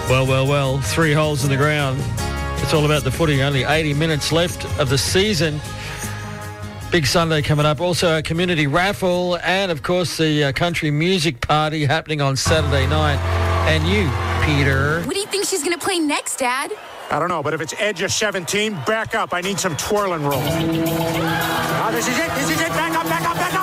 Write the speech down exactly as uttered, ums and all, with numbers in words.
Well, well, well, three holes in the ground. It's all about the footy. Only eighty minutes left of the season. Big Sunday coming up. Also a community raffle and, of course, the uh, country music party happening on Saturday night. And you, Peter. What do you think she's going to play next, Dad? I don't know, but if it's Edge of seventeen, back up. I need some twirling rolls. Oh, this is it. This is it. Back up, back up, back up.